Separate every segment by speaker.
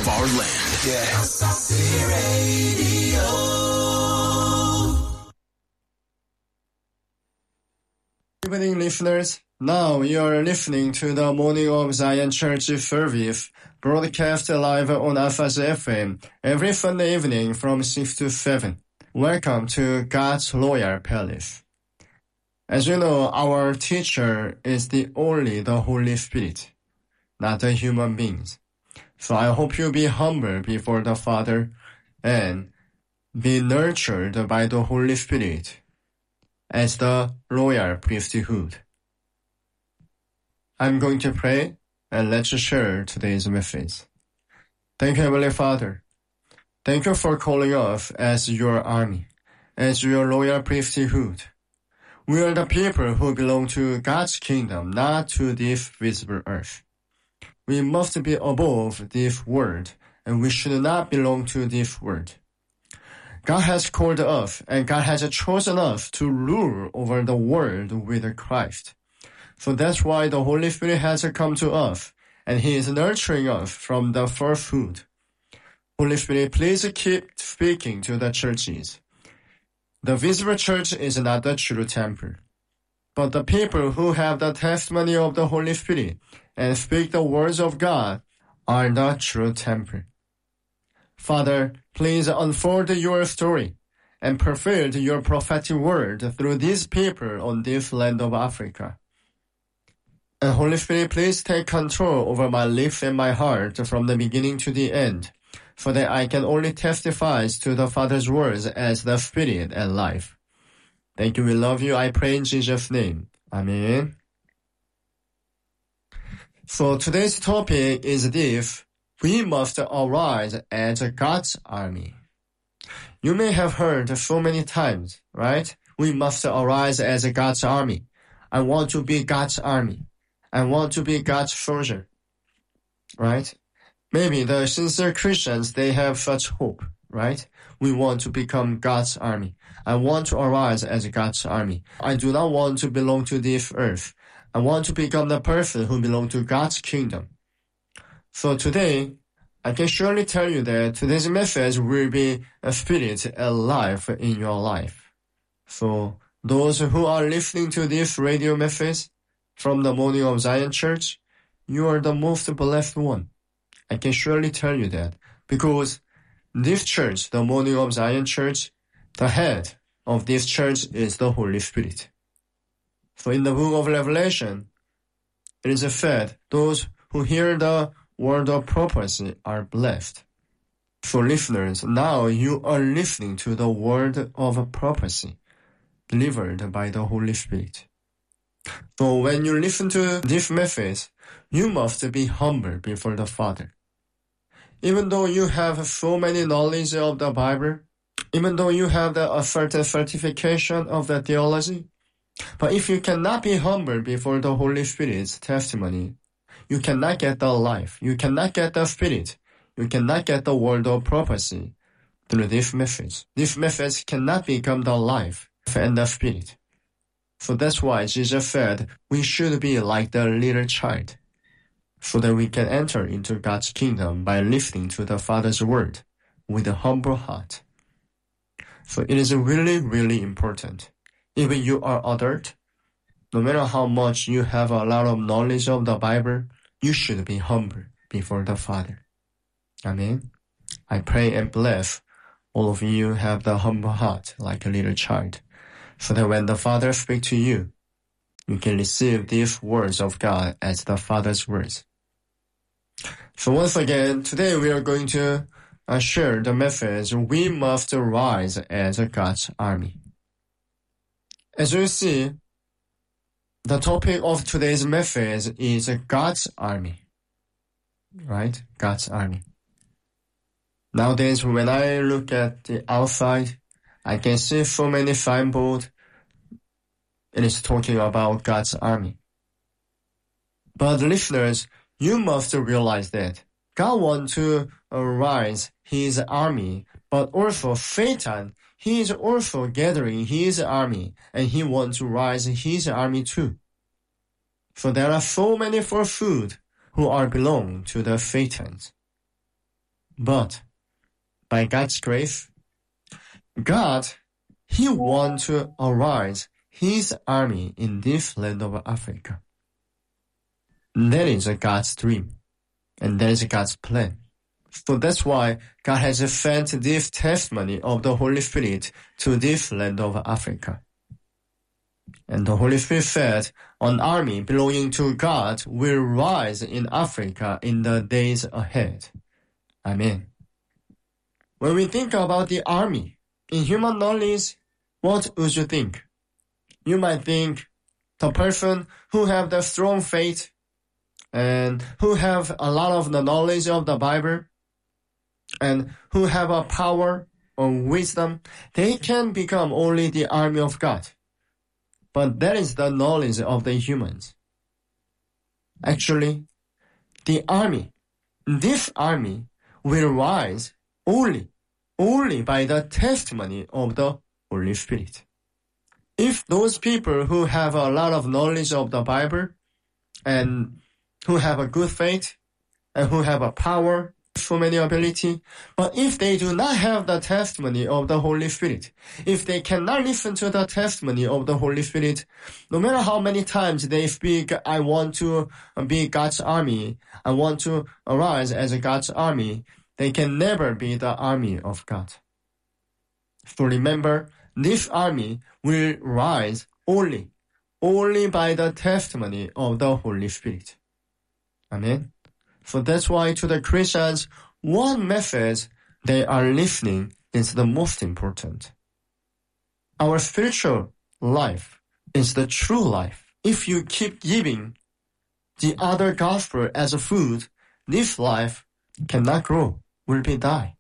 Speaker 1: of our land.
Speaker 2: Yeah.
Speaker 3: Good evening, listeners. Now you are listening to the Morning of Zion Church service, broadcast live on Alphas FM every Sunday evening from 6 to 7. Welcome to God's Royal Palace. As you know, our teacher is the Holy Spirit, not the human beings. So I hope you be humble before the Father and be nurtured by the Holy Spirit as the royal priesthood. I'm going to pray and let's share today's message. Thank you, Heavenly Father. Thank you for calling us as your army, as your royal priesthood. We are the people who belong to God's kingdom, not to this visible earth. We must be above this world, and we should not belong to this world. God has called us, and God has chosen us to rule over the world with Christ. So that's why the Holy Spirit has come to us, and He is nurturing us from the first food. Holy Spirit, please keep speaking to the churches. The visible church is not the true temple, but the people who have the testimony of the Holy Spirit and speak the words of God are the true temple. Father, please unfold your story and fulfill your prophetic word through these people on this land of Africa. And Holy Spirit, please take control over my lips and my heart from the beginning to the end, so that I can only testify to the Father's words as the Spirit and life. Thank you, we love you. I pray in Jesus' name. Amen. So today's topic is this: we must arise as God's army. You may have heard so many times, right? We must arise as God's army. I want to be God's army. I want to be God's soldier, right? Maybe the sincere Christians, they have such hope, right? We want to become God's army. I want to arise as God's army. I do not want to belong to this earth. I want to become the person who belongs to God's kingdom. So today, I can surely tell you that today's message will be a spirit alive in your life. So those who are listening to this radio message from the Morning of Zion Church, you are the most blessed one. I can surely tell you that, because this church, the Morning of Zion Church, the head of this church is the Holy Spirit. So in the book of Revelation, it is said, those who hear the word of prophecy are blessed. So listeners, now you are listening to the word of prophecy delivered by the Holy Spirit. So when you listen to this message, you must be humble before the Father. Even though you have so many knowledge of the Bible, even though you have a certain certification of the theology, but if you cannot be humble before the Holy Spirit's testimony, you cannot get the life, you cannot get the Spirit, you cannot get the word of prophecy through this message. This message cannot become the life and the Spirit. So that's why Jesus said we should be like the little child, so that we can enter into God's kingdom by listening to the Father's word with a humble heart. So it is really, really important. Even you are adult, no matter how much you have a lot of knowledge of the Bible, you should be humble before the Father. Amen. I pray and bless all of you have the humble heart like a little child, so that when the Father speaks to you, you can receive these words of God as the Father's words. So once again, today we are going to share the message, we must rise as God's army. As you see, the topic of today's message is God's army, right? God's army. Nowadays, when I look at the outside, I can see so many signboards. It is talking about God's army. But listeners, you must realize that God wants to rise His army, but also Satan, he is also gathering his army, and he wants to rise his army too. So there are so many for food who are belong to the Satans. But by God's grace, God, He wants to arise His army in this land of Africa. That is God's dream, and that is God's plan. So that's why God has sent this testimony of the Holy Spirit to this land of Africa. And the Holy Spirit said, an army belonging to God will rise in Africa in the days ahead. Amen. When we think about the army, in human knowledge, what would you think? You might think the person who have the strong faith and who have a lot of the knowledge of the Bible and who have a power or wisdom, they can become only the army of God. But that is the knowledge of the humans. Actually, this army will rise only by the testimony of the Holy Spirit. If those people who have a lot of knowledge of the Bible and who have a good faith and who have a power, so many ability, but if they do not have the testimony of the Holy Spirit, if they cannot listen to the testimony of the Holy Spirit, no matter how many times they speak, I want to be God's army, I want to arise as God's army, they can never be the army of God. So remember, this army will rise only by the testimony of the Holy Spirit. Amen. So that's why to the Christians, what message they are listening is the most important. Our spiritual life is the true life. If you keep giving the other gospel as a food, this life cannot grow, will be die.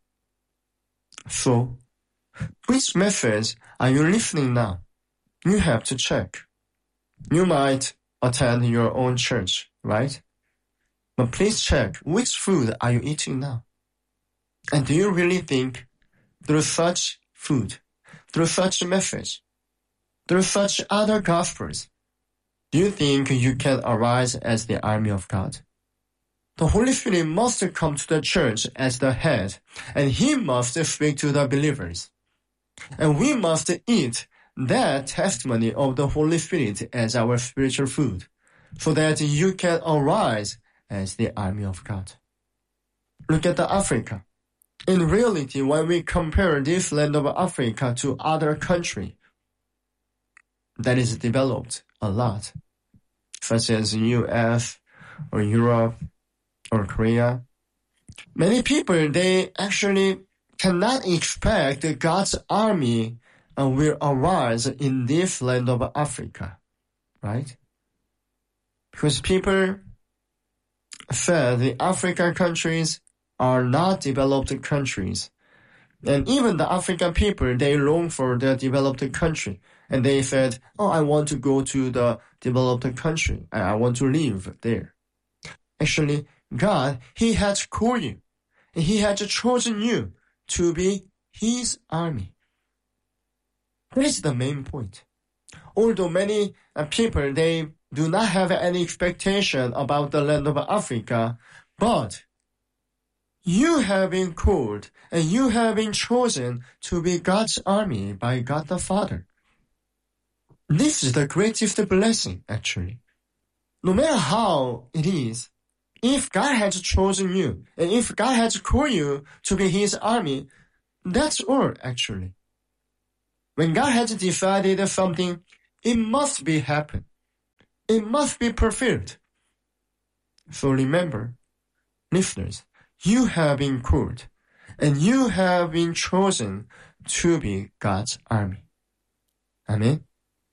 Speaker 3: So, which message are you listening now? You have to check. You might attend your own church, right? But please check which food are you eating now? And do you really think through such food, through such message, through such other gospels, do you think you can arise as the army of God? The Holy Spirit must come to the church as the head, and He must speak to the believers. And we must eat that testimony of the Holy Spirit as our spiritual food, so that you can arise as the army of God. Look at Africa. In reality, when we compare this land of Africa to other countries that is developed a lot, such as US or Europe or Korea, many people, they actually cannot expect God's army will arise in this land of Africa, right? Because people said the African countries are not developed countries. And even the African people, they long for the developed country. And they said, I want to go to the developed country. I want to live there. Actually, God, He has called you. And He has chosen you to be His army. That is the main point. Although many people, they do not have any expectation about the land of Africa, but you have been called and you have been chosen to be God's army by God the Father. This is the greatest blessing, actually. No matter how it is, if God has chosen you and if God has called you to be His army, that's all, actually. When God has decided something, it must be happen. It must be fulfilled. So remember, listeners, you have been called and you have been chosen to be God's army. Amen.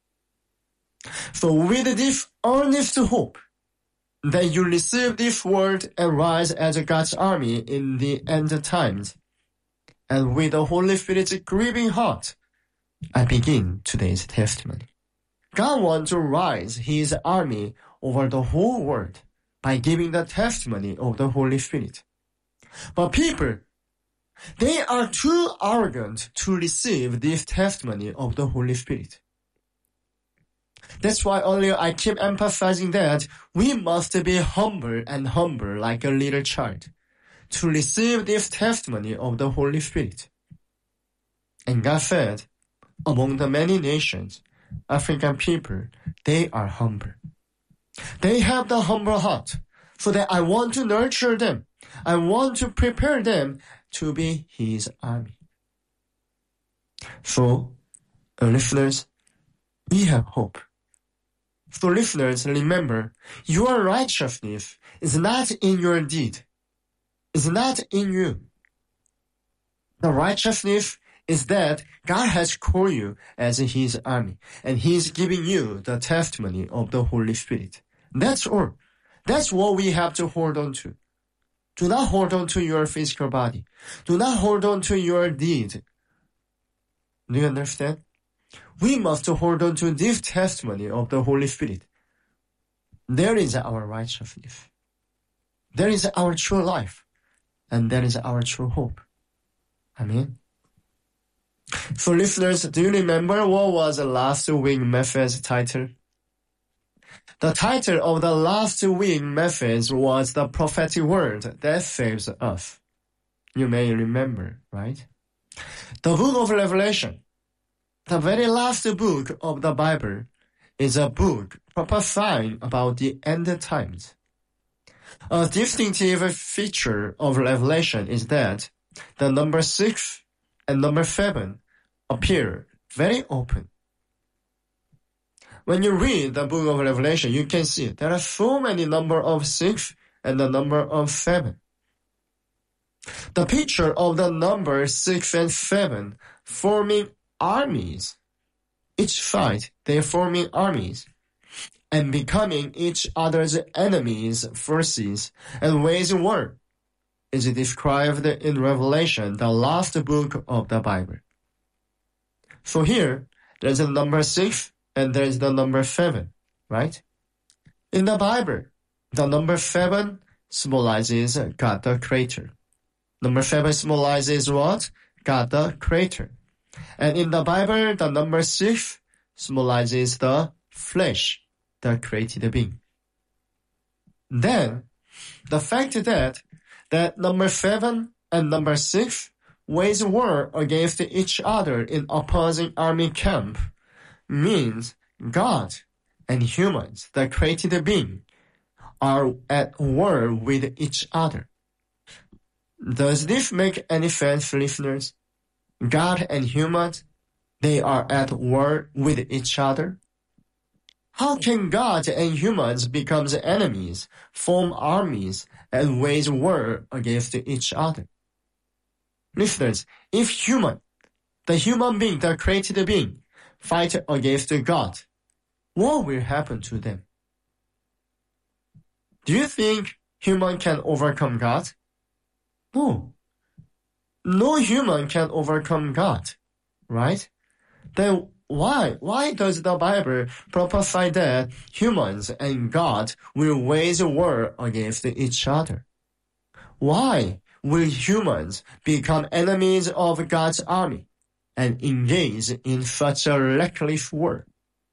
Speaker 3: So with this earnest hope that you receive this word and rise as God's army in the end times, and with the Holy Spirit's grieving heart, I begin today's testimony. God wants to rise His army over the whole world by giving the testimony of the Holy Spirit. But people, they are too arrogant to receive this testimony of the Holy Spirit. That's why earlier I keep emphasizing that we must be humble and humble like a little child. to receive this testimony of the Holy Spirit. And God said, among the many nations, African people, they are humble. They have the humble heart, so that I want to nurture them. I want to prepare them to be His army. So, listeners, we have hope. So listeners, remember, your righteousness is not in your deed. It's not in you. The righteousness is that God has called you as His army, and He's giving you the testimony of the Holy Spirit. That's all. That's what we have to hold on to. Do not hold on to your physical body. Do not hold on to your deed. Do you understand? We must hold on to this testimony of the Holy Spirit. There is our righteousness. There is our true life. And there is our true hope. Amen. So listeners, do you remember what was the last week message title? The title of the last week message was the prophetic word that saves us. You may remember, right? The book of Revelation, the very last book of the Bible, is a book prophesying about the end times. A distinctive feature of Revelation is that the number 6 and number 7 appear very open. When you read the book of Revelation, you can see there are so many number of 6 and the number of 7. The picture of the number 6 and 7 forming armies. Each side, they're forming armies and becoming each other's enemies, forces, and waging war is described in Revelation, the last book of the Bible. So here, there's a number 6 and there's the number 7, right? In the Bible, the number 7 symbolizes God the Creator. Number 7 symbolizes what? God the Creator. And in the Bible, the number 6 symbolizes the flesh, the created being. Then, the fact that number 7 and number 6 wage war against each other in opposing army camp means God and humans, the created being, are at war with each other. Does this make any sense, listeners? God and humans, they are at war with each other? How can God and humans become enemies, form armies, and wage war against each other? Listeners, if the human being, the created being, fight against God, what will happen to them? Do you think human can overcome God? No. No human can overcome God, right? Then why does the Bible prophesy that humans and God will wage war against each other? Why will humans become enemies of God's army and engage in such a reckless war?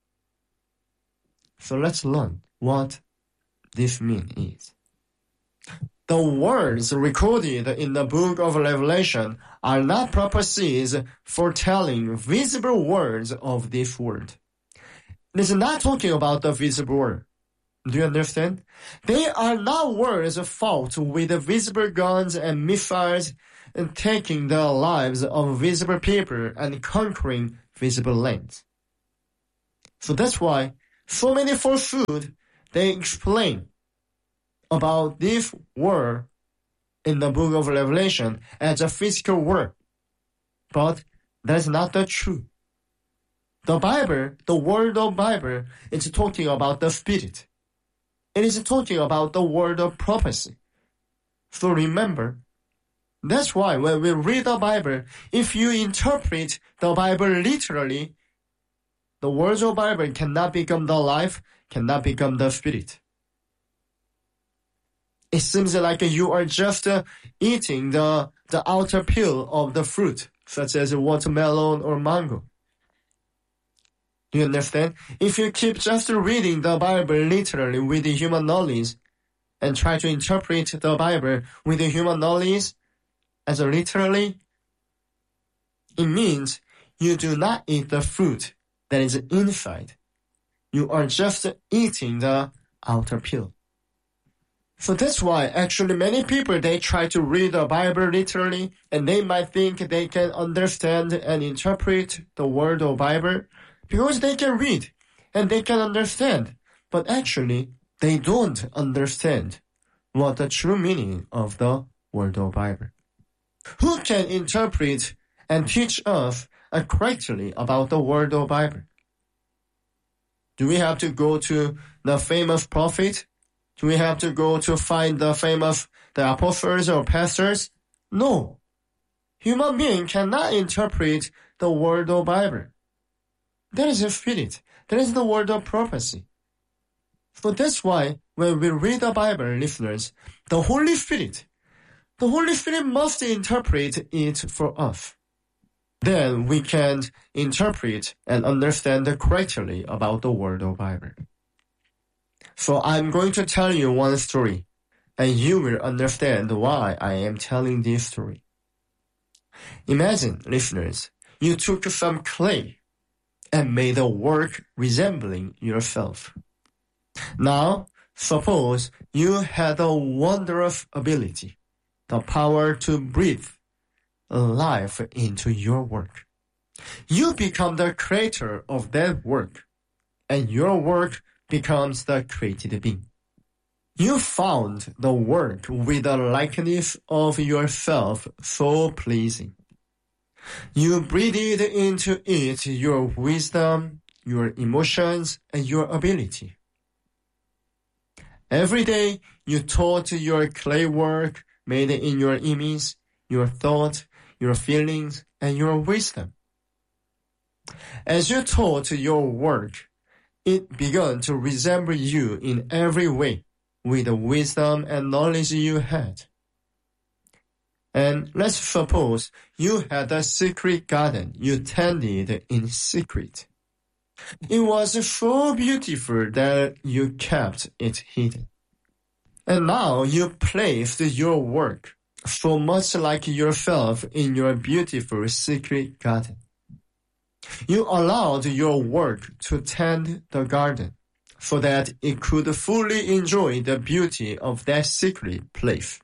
Speaker 3: So let's learn what this means. The words recorded in the book of Revelation are not prophecies foretelling visible words of this world. It is not talking about the visible world. Do you understand? They are not words fought with visible guns and missiles and taking the lives of visible people and conquering visible lands. So that's why so many falsehoods, they explain about this war in the book of Revelation as a physical war. But that's not the truth. The Bible, the word of Bible, is talking about the Spirit. It is talking about the word of prophecy. So remember, that's why when we read the Bible, if you interpret the Bible literally, the words of Bible cannot become the life, cannot become the Spirit. It seems like you are just eating the outer peel of the fruit, such as watermelon or mango. Do you understand? If you keep just reading the Bible literally with the human knowledge, and try to interpret the Bible with human knowledge as literally, it means you do not eat the fruit that is inside. You are just eating the outer peel. So that's why actually many people, they try to read the Bible literally, and they might think they can understand and interpret the word of Bible because they can read and they can understand. But actually, they don't understand what the true meaning of the word of Bible. Who can interpret and teach us correctly about the word of Bible? Do we have to go to the famous prophet? Do we have to go to find the apostles or pastors? No. Human being cannot interpret the word of Bible. That is a spirit. That is the word of prophecy. So that's why when we read the Bible, listeners, the Holy Spirit must interpret it for us. Then we can interpret and understand correctly about the word of Bible. So I'm going to tell you one story, and you will understand why I am telling this story. Imagine, listeners, you took some clay and made a work resembling yourself. Now, suppose you had a wondrous ability, the power to breathe life into your work. You become the creator of that work, and your work becomes the created being. You found the work with the likeness of yourself so pleasing. You breathed into it your wisdom, your emotions, and your ability. Every day you taught your clay work made in your image, your thought, your feelings, and your wisdom. As you taught your work, it began to resemble you in every way with the wisdom and knowledge you had. And let's suppose you had a secret garden you tended in secret. It was so beautiful that you kept it hidden. And now you placed your work so much like yourself in your beautiful secret garden. You allowed your work to tend the garden so that it could fully enjoy the beauty of that secret place.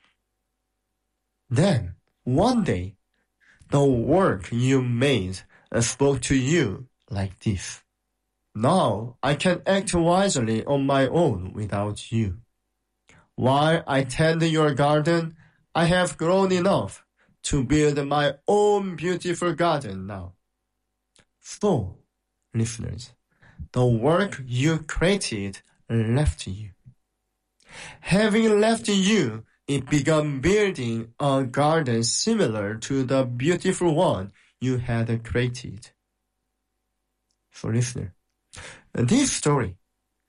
Speaker 3: Then, one day, the work you made spoke to you like this. Now I can act wisely on my own without you. While I tend your garden, I have grown enough to build my own beautiful garden now. So, listeners, the work you created left you. Having left you, it began building a garden similar to the beautiful one you had created. So, listener, this story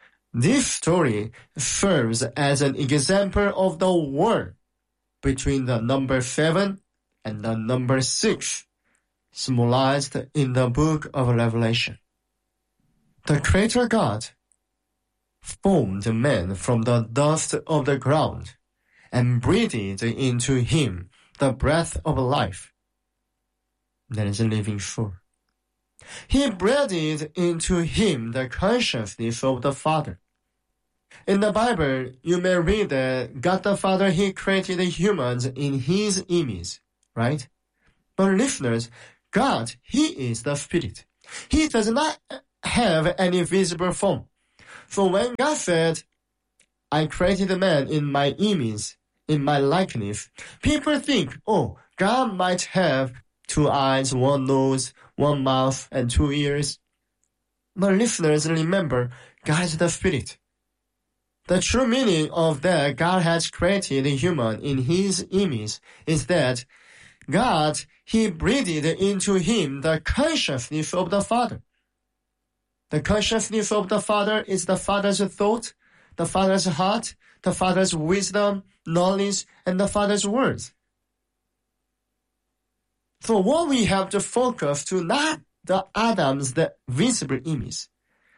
Speaker 3: serves as an example of the war between the number 7 and the number 6, symbolized in the book of Revelation. The Creator God formed man from the dust of the ground and breathed into him the breath of life. That is a living soul. He breathed into him the consciousness of the Father. In the Bible, you may read that God the Father, He created humans in His image, right? But listeners, God, He is the Spirit. He does not have any visible form. So when God said, I created man in my image, in my likeness, people think, oh, God might have 2 eyes, 1 nose, 1 mouth, and 2 ears. But listeners, remember, God is the Spirit. The true meaning of that God has created a human in His image is that God, He breathed into him the consciousness of the Father. The consciousness of the Father is the Father's thought, the Father's heart, the Father's wisdom, knowledge, and the Father's words. So what we have to focus to not the Adam's the visible image.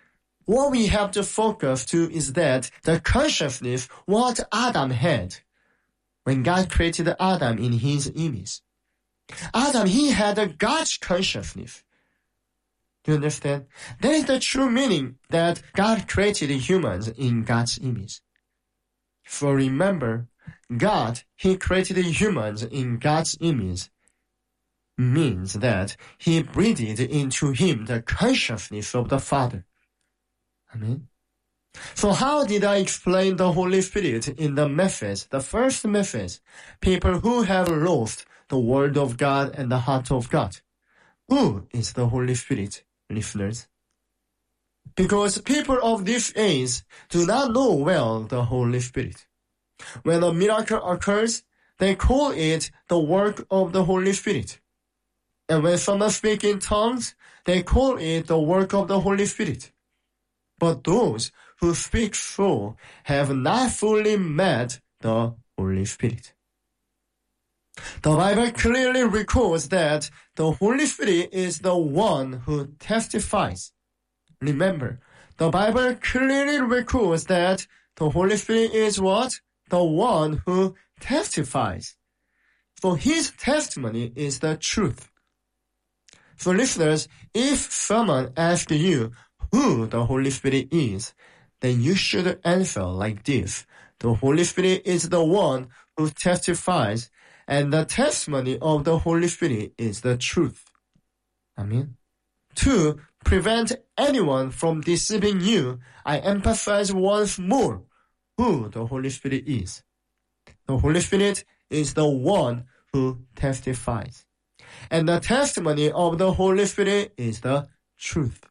Speaker 3: what we have to focus to is that the consciousness what Adam had when God created Adam in his image. Adam, he had a God's consciousness. Do you understand? That is the true meaning that God created humans in God's image. For remember, God, he created humans in God's image means that he breathed into him the consciousness of the Father. Amen. So how did I explain the Holy Spirit in the message? The first message, people who have lost the Word of God and the heart of God. Who is the Holy Spirit, listeners? Because people of this age do not know well the Holy Spirit. When a miracle occurs, they call it the work of the Holy Spirit. And when someone speaks in tongues, they call it the work of the Holy Spirit. But those who speak so have not fully met the Holy Spirit. The Bible clearly records that the Holy Spirit is the one who testifies. Remember, the Bible clearly records that the Holy Spirit is what? The one who testifies. So his testimony is the truth. So listeners, if someone asks you who the Holy Spirit is, then you should answer like this. The Holy Spirit is the one who testifies, and the testimony of the Holy Spirit is the truth. Amen. To prevent anyone from deceiving you, I emphasize once more who the Holy Spirit is. The Holy Spirit is the one who testifies. And the testimony of the Holy Spirit is the truth.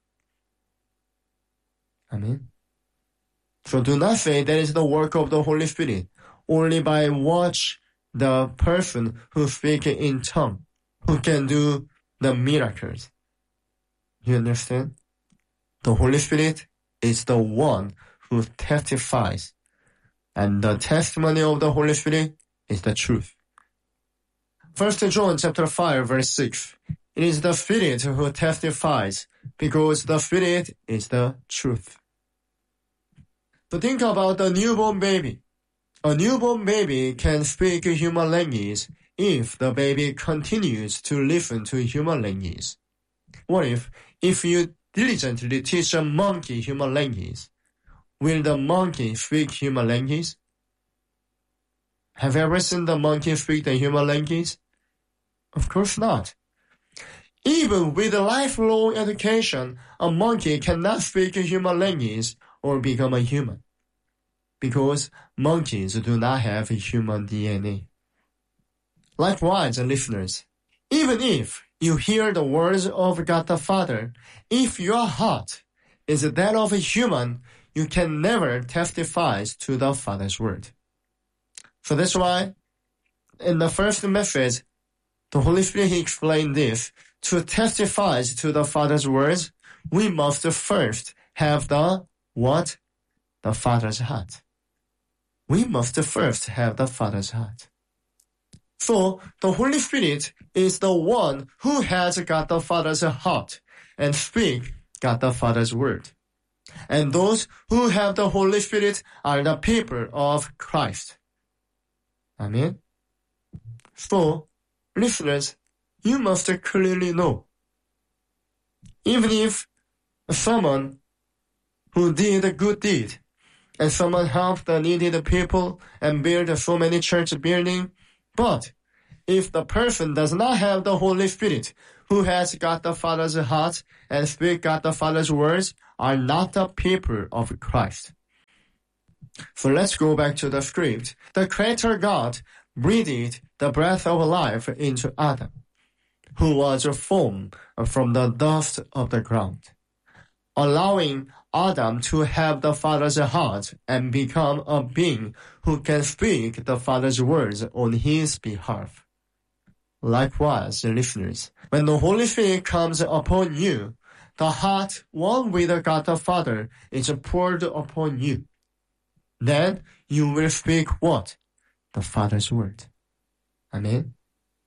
Speaker 3: Amen. So do not say that is the work of the Holy Spirit only by watch the person who speaks in tongue, who can do the miracles. You understand? The Holy Spirit is the one who testifies, and the testimony of the Holy Spirit is the truth. 1 John chapter 5 verse 6. It is the Spirit who testifies, because the Spirit is the truth. So think about a newborn baby. A newborn baby can speak human language if the baby continues to listen to human language. What if you diligently teach a monkey human language? Will the monkey speak human language? Have you ever seen the monkey speak the human language? Of course not. Even with a lifelong education, a monkey cannot speak human language or become a human, because monkeys do not have human DNA. Likewise, listeners, even if you hear the words of God the Father, if your heart is that of a human, you can never testify to the Father's word. So that's why in the first message, the Holy Spirit explained this. To testify to the Father's words, we must first have the what? The Father's heart. We must first have the Father's heart. So the Holy Spirit is the one who has got the Father's heart and speak God the Father's word. And those who have the Holy Spirit are the people of Christ. Amen. So, listeners, you must clearly know, even if someone who did a good deed and someone helped the needed people and built so many church buildings, but if the person does not have the Holy Spirit, who has got the Father's heart and speak God the Father's words, are not the people of Christ. So let's go back to the script. The Creator God breathed the breath of life into Adam, who was formed from the dust of the ground, allowing Adam to have the Father's heart and become a being who can speak the Father's words on his behalf. Likewise, listeners, when the Holy Spirit comes upon you, the heart one with God the Father is poured upon you. Then you will speak what? The Father's word. Amen.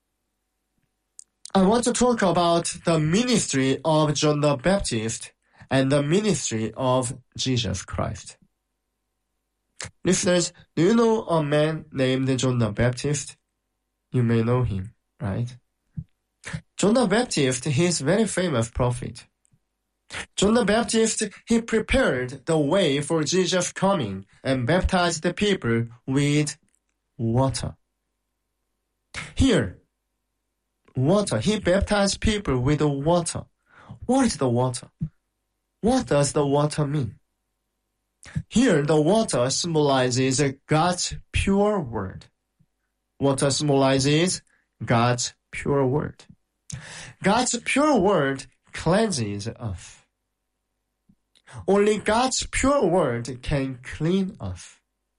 Speaker 3: I want to talk about the ministry of John the Baptist and the ministry of Jesus Christ. Listeners, do you know a man named John the Baptist? You may know him, right? John the Baptist, he is a very famous prophet. John the Baptist, he prepared the way for Jesus' coming and baptized the people with water. Here, water. He baptized people with water. What is the water? What does the water mean? Here, the water symbolizes God's pure word. Water symbolizes God's pure word. God's pure word cleanses us. Only God's pure word can clean us.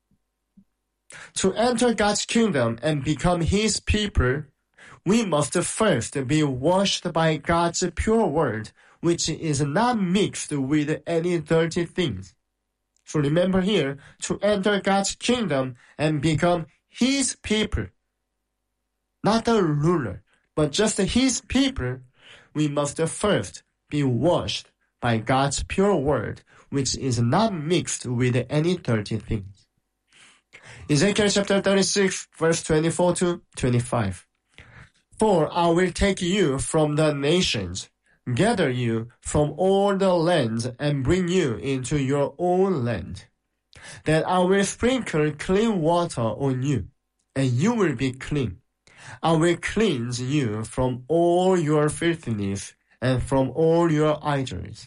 Speaker 3: To enter God's kingdom and become His people, we must first be washed by God's pure word, which is not mixed with any dirty things. So remember here, to enter God's kingdom and become His people, not the ruler, but just His people, we must first be washed by God's pure word, which is not mixed with any dirty things. Ezekiel chapter 36, verse 24 to 25. For I will take you from the nations, gather you from all the lands, and bring you into your own land. Then I will sprinkle clean water on you, and you will be clean. I will cleanse you from all your filthiness and from all your idols.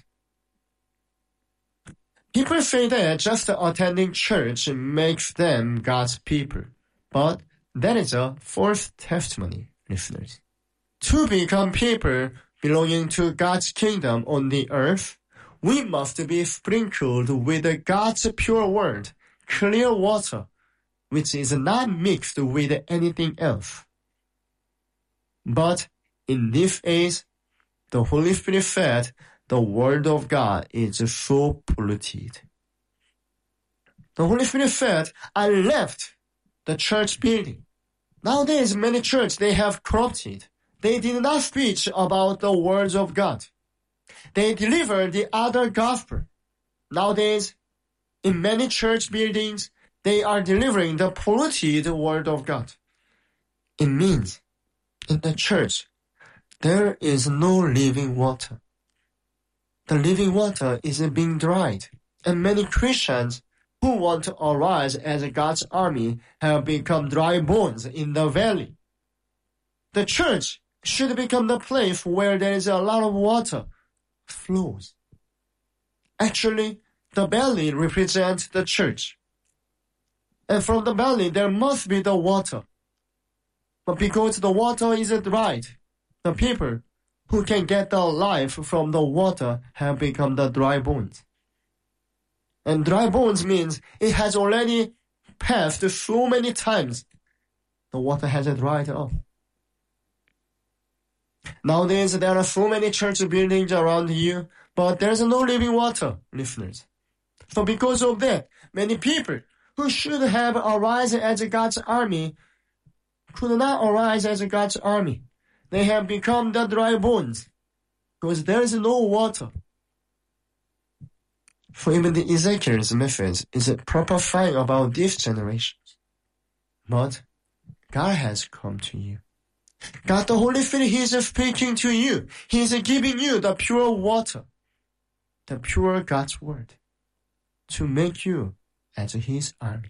Speaker 3: People say that just attending church makes them God's people, but that is a false testimony, listeners. To become people belonging to God's kingdom on the earth, we must be sprinkled with God's pure word, clear water, which is not mixed with anything else. But in this age, the Holy Spirit said the Word of God is so polluted. The Holy Spirit said, I left the church building. Nowadays, many churches, they have corrupted. They did not preach about the words of God. They delivered the other gospel. Nowadays, in many church buildings, they are delivering the polluted word of God. It means, in the church, there is no living water. The living water is being dried, and many Christians who want to arise as God's army have become dry bones in the valley. The church should become the place where there is a lot of water flows. Actually, the belly represents the church. And from the belly there must be the water. But because the water is dried, the people who can get the life from the water have become the dry bones. And dry bones means it has already passed so many times. The water has dried up. Nowadays, there are so many church buildings around you, but there's no living water, listeners. So because of that, many people who should have arisen as God's army could not arise as God's army. They have become the dry bones because there is no water. For even the Ezekiel's message is prophesying about this generation. But God has come to you. God the Holy Spirit, He is speaking to you. He is giving you the pure water, the pure God's word, to make you as His army.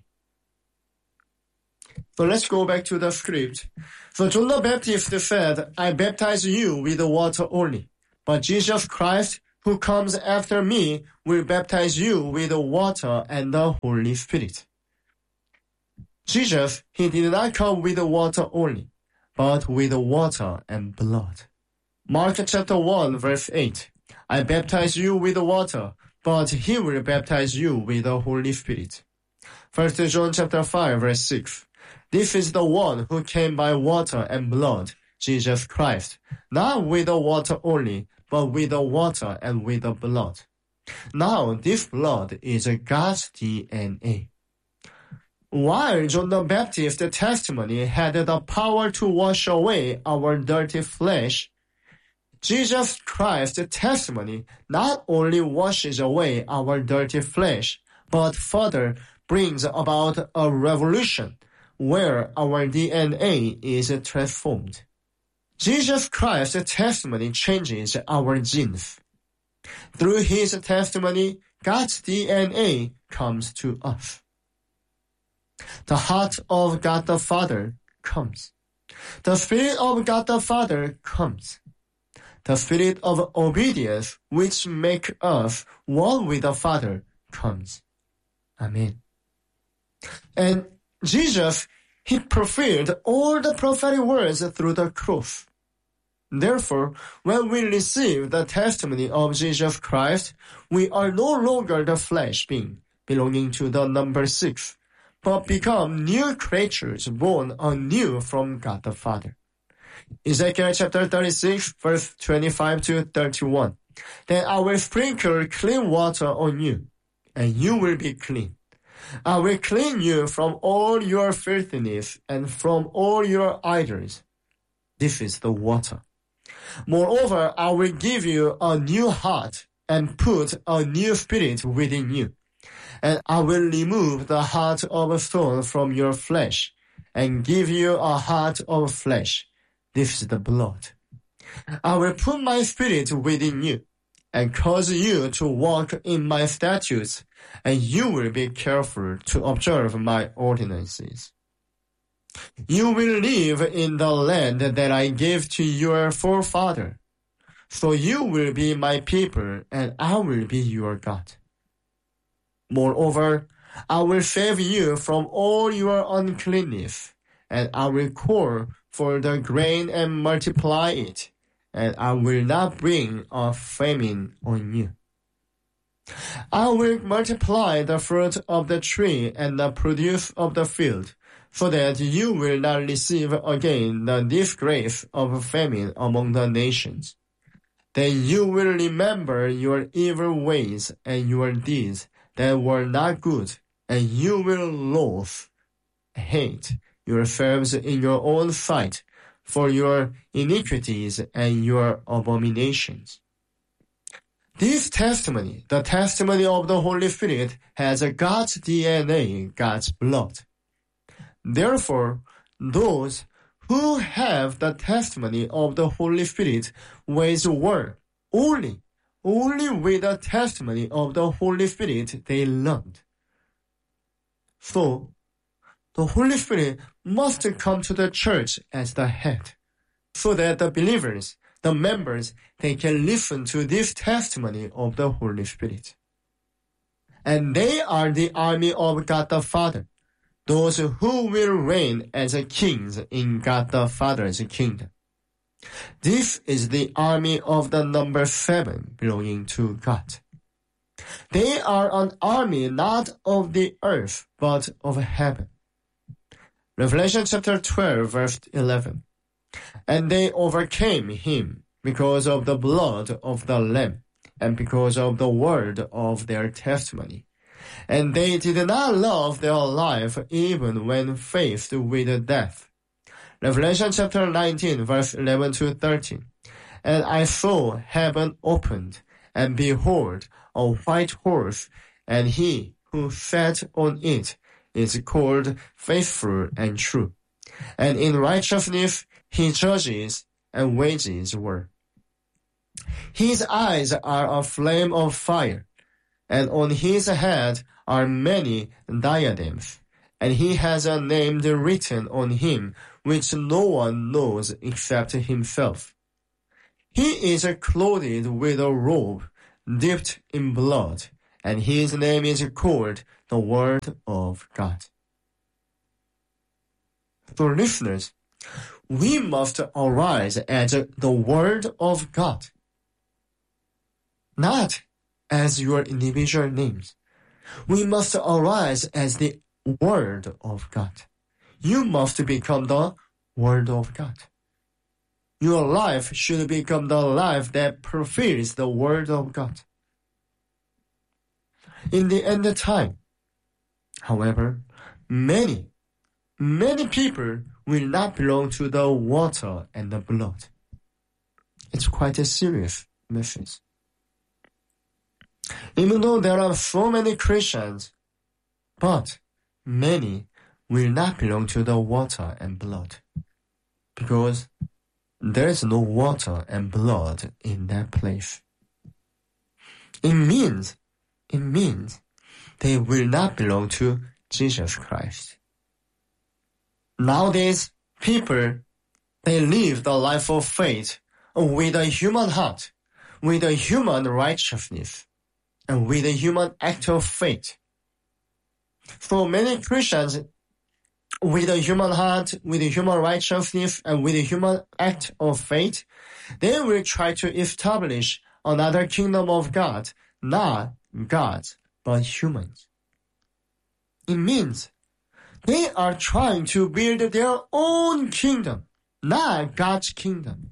Speaker 3: So let's go back to the script. So John the Baptist said, I baptize you with water only, but Jesus Christ, who comes after me, will baptize you with water and the Holy Spirit. Jesus, He did not come with water only, but with water and blood. Mark chapter 1, verse 8. I baptize you with water, but He will baptize you with the Holy Spirit. 1 John chapter 5, verse 6. This is the one who came by water and blood, Jesus Christ, not with the water only, but with the water and with the blood. Now this blood is God's DNA. While John the Baptist's testimony had the power to wash away our dirty flesh, Jesus Christ's testimony not only washes away our dirty flesh, but further brings about a revolution where our DNA is transformed. Jesus Christ's testimony changes our genes. Through his testimony, God's DNA comes to us. The heart of God the Father comes. The Spirit of God the Father comes. The Spirit of obedience, which makes us one with the Father, comes. Amen. And Jesus, he fulfilled all the prophetic words through the cross. Therefore, when we receive the testimony of Jesus Christ, we are no longer the flesh being belonging to the number 6, but become new creatures born anew from God the Father. Ezekiel chapter 36, verse 25 to 31. Then I will sprinkle clean water on you, and you will be clean. I will clean you from all your filthiness and from all your idols. This is the water. Moreover, I will give you a new heart and put a new spirit within you. And I will remove the heart of stone from your flesh and give you a heart of flesh. This is the blood. I will put my spirit within you and cause you to walk in my statutes, and you will be careful to observe my ordinances. You will live in the land that I gave to your forefather. So you will be my people, and I will be your God. Moreover, I will save you from all your uncleanness, and I will call for the grain and multiply it, and I will not bring a famine on you. I will multiply the fruit of the tree and the produce of the field, so that you will not receive again the disgrace of famine among the nations. Then you will remember your evil ways and your deeds that were not good, and you will hate yourselves in your own sight for your iniquities and your abominations. This testimony, the testimony of the Holy Spirit, has God's DNA, God's blood. Therefore, those who have the testimony of the Holy Spirit wage war only with the testimony of the Holy Spirit they learned. So, the Holy Spirit must come to the church as the head, so that the believers, the members, they can listen to this testimony of the Holy Spirit. And they are the army of God the Father, those who will reign as kings in God the Father's kingdom. This is the army of the number 7 belonging to God. They are an army not of the earth, but of heaven. Revelation chapter 12, verse 11. And they overcame him because of the blood of the Lamb and because of the word of their testimony. And they did not love their life even when faced with death. Revelation chapter 19, verse 11 to 13. And I saw heaven opened, and behold, a white horse, and he who sat on it is called Faithful and True. And in righteousness he judges and wages war. His eyes are a flame of fire, and on his head are many diadems, and he has a name written on him which no one knows except himself. He is clothed with a robe dipped in blood, and his name is called the Word of God. So listeners, we must arise as the Word of God, not as your individual names. We must arise as the Word of God. You must become the Word of God. Your life should become the life that fulfills the Word of God. In the end of time, however, many people will not belong to the water and the blood. It's quite a serious message. Even though there are so many Christians, but many will not belong to the water and blood, because there is no water and blood in that place. It means they will not belong to Jesus Christ. Nowadays, people, they live the life of faith with a human heart, with a human righteousness, and with a human act of faith. For many Christians, with a human heart, with a human righteousness, and with a human act of faith, they will try to establish another kingdom of God, not God's, but humans. It means they are trying to build their own kingdom, not God's kingdom.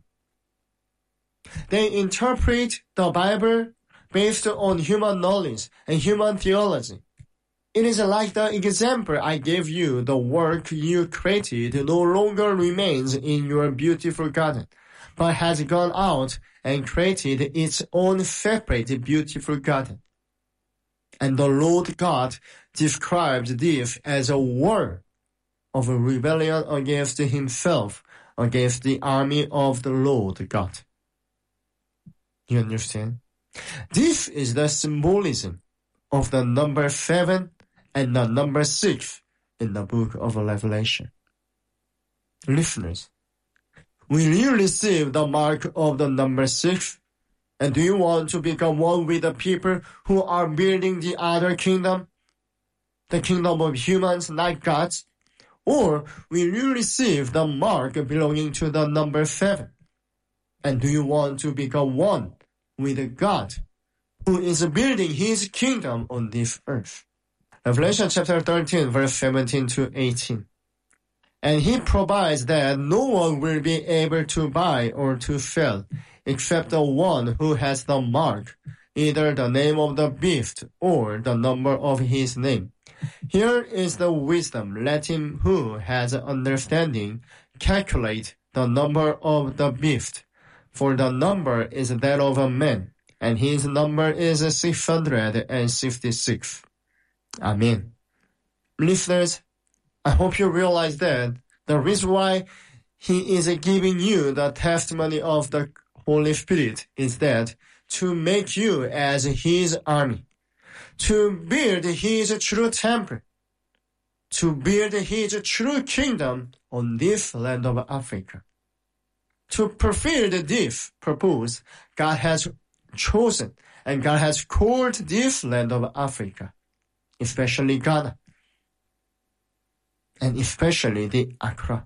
Speaker 3: They interpret the Bible based on human knowledge and human theology. It is like the example I gave you. The work you created no longer remains in your beautiful garden, but has gone out and created its own separate beautiful garden. And the Lord God described this as a war of rebellion against himself, against the army of the Lord God. You understand? This is the symbolism of the number 7 and the number 6 in the book of Revelation. Listeners, will you receive the mark of the number 6? And do you want to become one with the people who are building the other kingdom? The kingdom of humans, not God's? Or will you receive the mark belonging to the number 7? And do you want to become one with God, who is building his kingdom on this earth? Revelation chapter 13, verse 17 to 18. And he provides that no one will be able to buy or to sell, except the one who has the mark, either the name of the beast or the number of his name. Here is the wisdom. Let him who has understanding calculate the number of the beast, for the number is that of a man, and his number is 666. Amen. Listeners, I hope you realize that the reason why he is giving you the testimony of the Holy Spirit is that to make you as his army, to build his true temple, to build his true kingdom on this land of Africa. To fulfill this purpose, God has chosen and God has called this land of Africa, especially Ghana, and especially the Accra.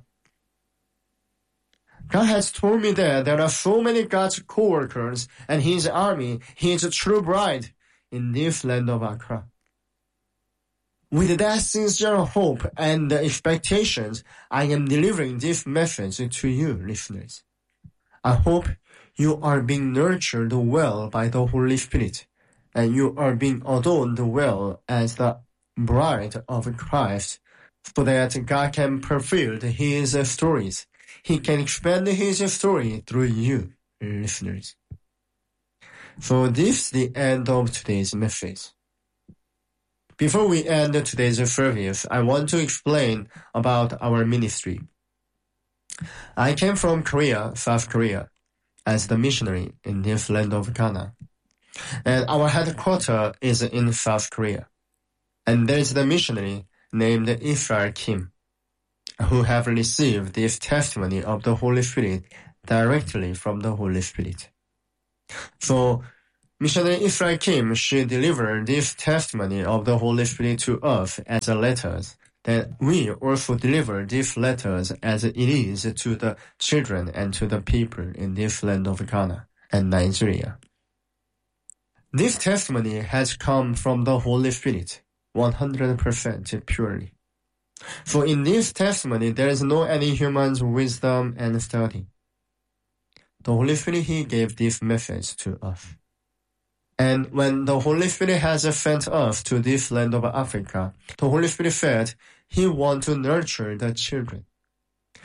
Speaker 3: God has told me that there are so many God's co-workers and his army, his true bride, in this land of Accra. With that sincere hope and expectations, I am delivering this message to you, listeners. I hope you are being nurtured well by the Holy Spirit, and you are being adorned well as the bride of Christ, so that God can fulfill his stories. He can expand his story through you, listeners. So this is the end of today's message. Before we end today's service, I want to explain about our ministry. I came from Korea, South Korea, as the missionary in this land of Ghana. And our headquarters is in South Korea. And there is the missionary named Israel Kim, who have received this testimony of the Holy Spirit directly from the Holy Spirit. So, missionary Israel Kim, she delivered this testimony of the Holy Spirit to us as a letters. Then we also deliver these letters as it is to the children and to the people in this land of Ghana and Nigeria. This testimony has come from the Holy Spirit, 100% purely. For in this testimony, there is no any human's wisdom and study. The Holy Spirit, he gave this message to us. And when the Holy Spirit has sent us to this land of Africa, the Holy Spirit said he wants to nurture the children.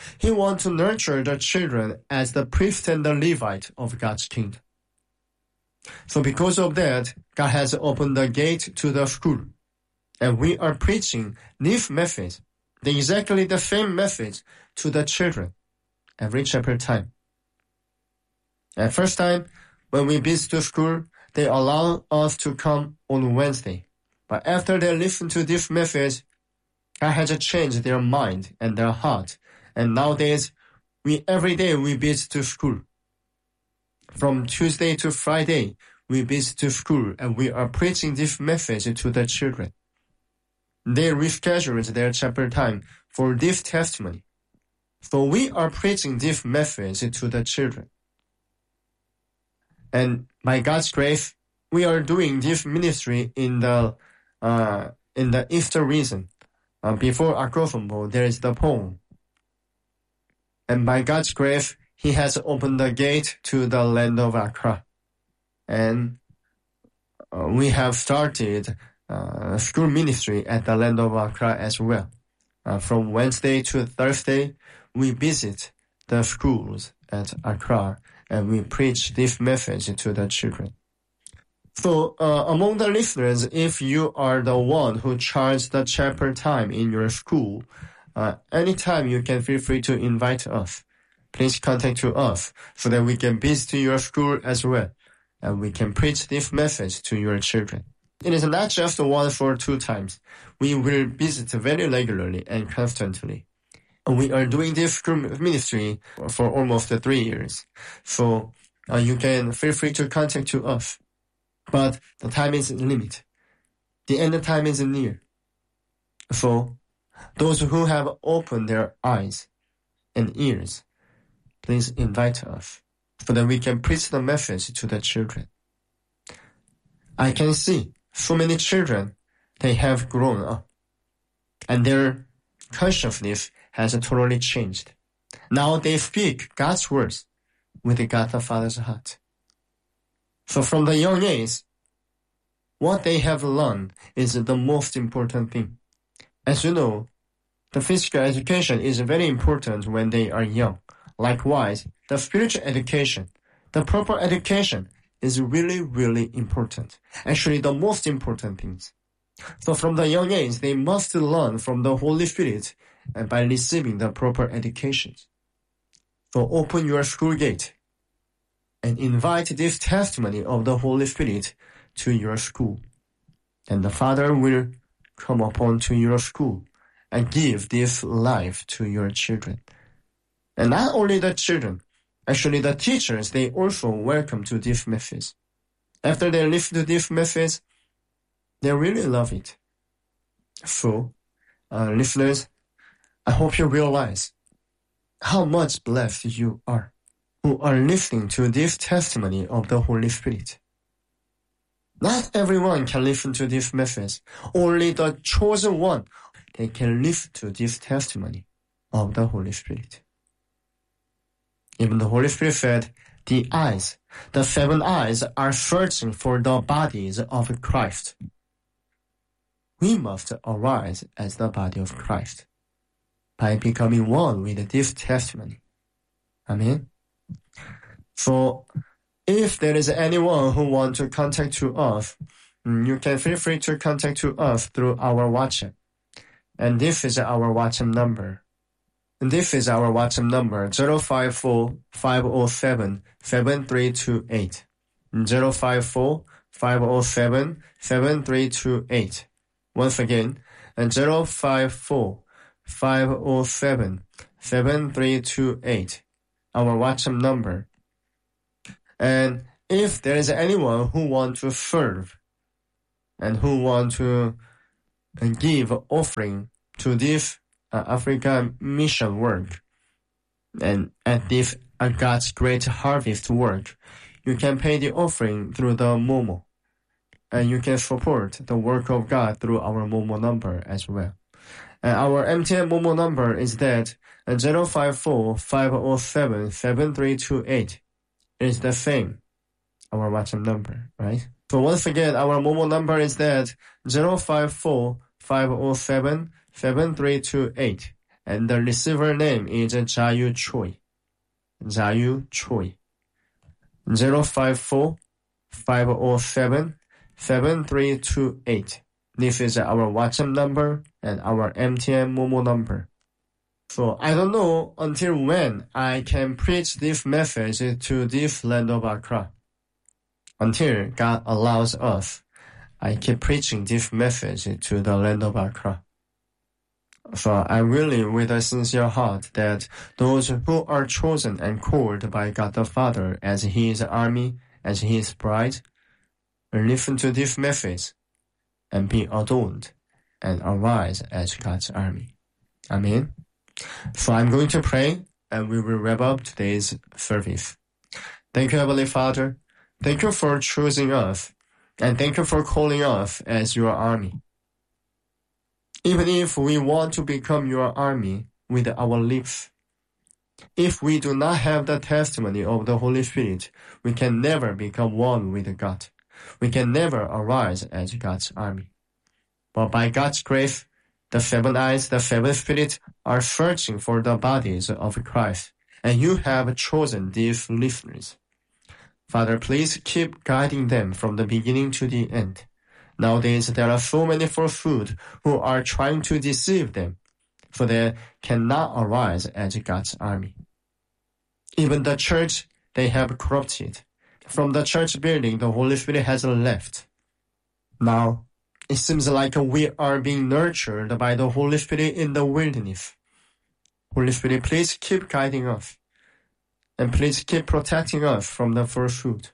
Speaker 3: He wants to nurture the children as the priest and the Levite of God's kingdom. So because of that, God has opened the gate to the school. And we are preaching this message, exactly the same message to the children every chapter time. At first time, when we visit the school, they allow us to come on Wednesday. But after they listen to this message, God has changed their mind and their heart. And nowadays, every day we visit to school. From Tuesday to Friday, we visit to school and we are preaching this message to the children. They reschedule their chapter time for this testimony. So we are preaching this message to the children. And by God's grace, we are doing this ministry in the Easter season. Before Akrofonbo, there is the poem. And by God's grace, He has opened the gate to the land of Accra. And we have started school ministry at the land of Accra as well. From Wednesday to Thursday, we visit the schools at Accra and we preach this message to the children. So among the listeners, if you are the one who charges the chapter time in your school, anytime you can feel free to invite us. Please contact to us so that we can visit your school as well, and we can preach this message to your children. It is not just once or two times. We will visit very regularly and constantly. We are doing this school ministry for almost 3 years. So you can feel free to contact to us. But the time is limited. The end of time is near. So those who have opened their eyes and ears, please invite us so that we can preach the message to the children. I can see so many children, they have grown up and their consciousness has totally changed. Now they speak God's words with God the Father's heart. So from the young age, what they have learned is the most important thing. As you know, the physical education is very important when they are young. Likewise, the spiritual education, the proper education is really, really important. Actually, the most important things. So from the young age, they must learn from the Holy Spirit and by receiving the proper education. So open your school gate and invite this testimony of the Holy Spirit to your school. And the Father will come upon to your school and give this life to your children. And not only the children, actually the teachers, they also welcome to this message. After they listen to this message, they really love it. So, listeners, I hope you realize how much blessed you are who are listening to this testimony of the Holy Spirit. Not everyone can listen to this message. Only the chosen one, they can listen to this testimony of the Holy Spirit. Even the Holy Spirit said, the eyes, the 7 eyes are searching for the bodies of Christ. We must arise as the body of Christ by becoming one with this testimony. Amen. So, if there is anyone who wants to contact to us, you can feel free to contact to us through our WhatsApp. And this is our WhatsApp number. This is our WhatsApp number, 054-507-7328. 054-507-7328. Once again, 054-507-7328. Our WhatsApp number. And if there is anyone who wants to serve and who wants to give offering to this African mission work and at this God's great harvest work, you can pay the offering through the Momo. And you can support the work of God through our Momo number as well. And our MTN Momo number is that 054-507-7328. It's the same, our WhatsApp number, right? So once again, our Momo number is that 054-507-7328. and the receiver name is Jayu Choi. Jayu Choi. 054-507-7328. This is our WhatsApp number and our MTN Momo number. So I don't know until when I can preach this message to this land of Accra. Until God allows us, I keep preaching this message to the land of Accra. So I really, with a sincere heart, that those who are chosen and called by God the Father as His army, as His bride, listen to this message and be adorned and arise as God's army. Amen. So I'm going to pray and we will wrap up today's service. Thank you, Heavenly Father. Thank you for choosing us and thank you for calling us as your army. Even if we want to become your army with our lips, if we do not have the testimony of the Holy Spirit, we can never become one with God. We can never arise as God's army. But by God's grace, the seven eyes, the seven spirits are searching for the bodies of Christ, and you have chosen these listeners. Father, please keep guiding them from the beginning to the end. Nowadays, there are so many falsehood who are trying to deceive them, so they cannot arise as God's army. Even the church, they have corrupted. From the church building, the Holy Spirit has left. Now, it seems like we are being nurtured by the Holy Spirit in the wilderness. Holy Spirit, please keep guiding us, and please keep protecting us from the falsehood,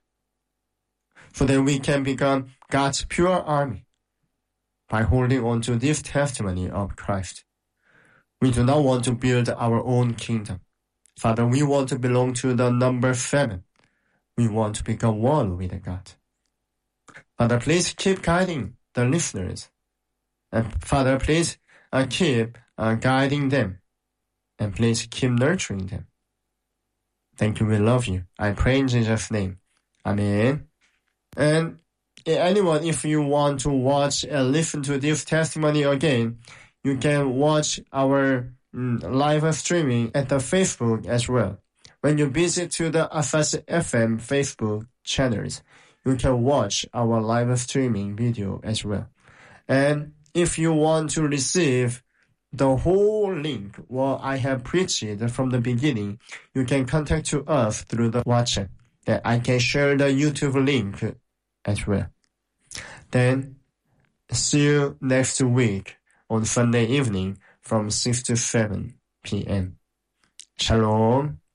Speaker 3: so that we can become God's pure army by holding on to this testimony of Christ. We do not want to build our own kingdom. Father, we want to belong to the number 7. We want to become one with God. Father, please keep guiding the listeners. And Father, please keep guiding them. And please keep nurturing them. Thank you, we love you. I pray in Jesus' name. Amen. And anyone, if you want to watch and listen to this testimony again, you can watch our live streaming at the Facebook as well. When you visit to the Afas FM Facebook channels, you can watch our live streaming video as well. And if you want to receive the whole link what I have preached from the beginning, you can contact to us through the WhatsApp. That I can share the YouTube link as well. Then, see you next week on Sunday evening from 6 to 7 p.m. Shalom.